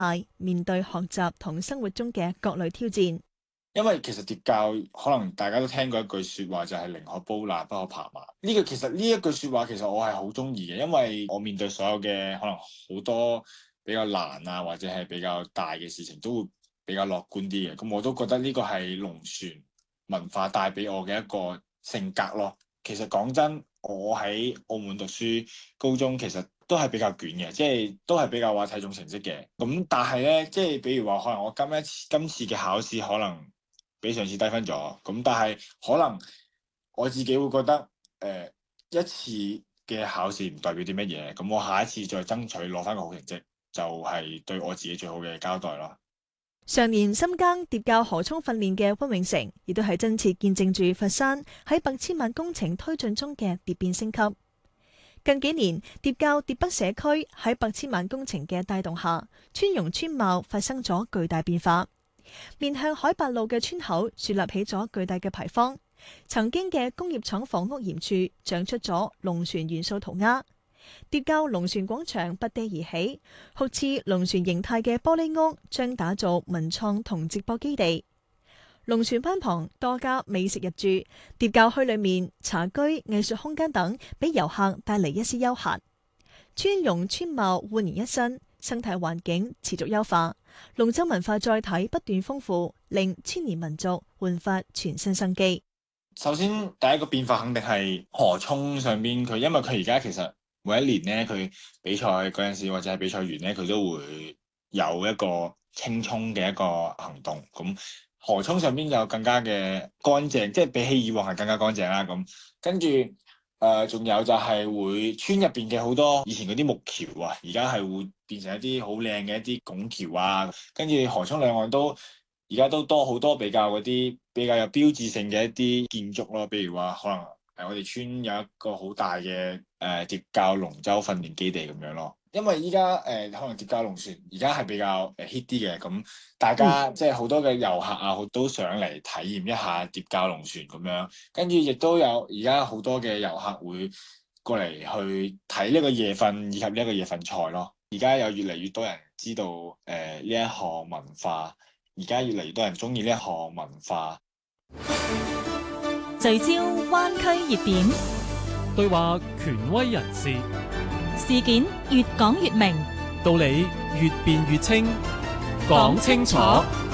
面對學習同生活中嘅各類挑戰。 因為其實疊教可能大家都聽過一句説話，就係寧可煲辣不可扒麻。其實呢一句説話其實我係好中意嘅，因為我面對所有嘅可能好多比較難啊，或者係比較大嘅事情，都會比較樂觀啲嘅。咁我都覺得呢個係龍船文化帶俾我嘅一個性格咯。其實講真，我喺澳門讀書，高中其實都係比較卷嘅，即係都係比較話睇重成績嘅。咁但係咧，即係比如話，可能我今次嘅考試可能比上次低分咗，咁但係可能我自己會覺得，一次嘅考試唔代表啲乜嘢，咁我下一次再爭取攞翻個好成績，就係對我自己最好嘅交代咯。 常年深耕疊教河涌訓練嘅溫永成，亦都係真切見證住佛山喺百千萬工程推進中嘅蝶變升級。近幾年，疊教疊北社區喺百千萬工程嘅帶動下，村容村貌發生咗巨大變化。面向海八路嘅村口樹立起咗巨大嘅牌坊，曾經嘅工業廠房屋檐處長出咗龍船元素塗鴉。疊教龍船廣場拔地而起，好似龍船形態嘅玻璃屋將打造文創同直播基地。龍船灣旁多家美食入駐，疊教墟裏面茶居、藝術空間等，俾遊客帶嚟一絲休閒。村容村貌煥然一新，生態環境持續優化，龍舟文化載體不斷豐富，令千年民族煥發全新生機。 首先第一個變化肯定係河涌上邊佢，因為佢而家其實每一年咧，佢比賽嗰陣時或者係比賽完咧，佢都會有一個清沖嘅一個行動。咁河涌上邊就更加嘅乾淨，即係比起以往係更加乾淨啦。咁跟住仲有就係會村入邊嘅好多以前嗰啲木橋啊，而家係會變成一啲好靚嘅一啲拱橋啊。跟住河涌兩岸都而家都多好多比較嗰啲比較有標誌性嘅一啲建築咯，譬如話可能我哋村有一個好大嘅疊教龍舟訓練基地咁樣咯。因為依家可能疊教龍船而家係比較hit 啲嘅，咁大家即係好多嘅遊客啊，都想嚟體驗一下疊教龍船咁樣。跟住亦都有而家好多嘅遊客會過嚟去睇呢個夜訓以及呢一個夜訓賽咯。而家有越嚟越多人知道呢一項文化。而家越嚟越多人中意呢一項文化。 聚焦灣區熱點， 對話權威人士， 事件越講越明， 道理越辯越清，講清楚。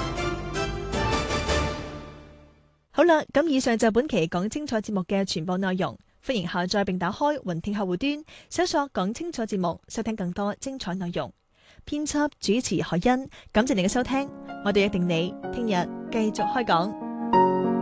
好啦，咁以上就本期講清楚節目嘅全部內容。歡迎下載並打開雲聽客戶端，搜索講清楚節目，收聽更多精彩內容。編輯主持海欣，感謝你嘅收聽，我哋約定你聽日繼續開講。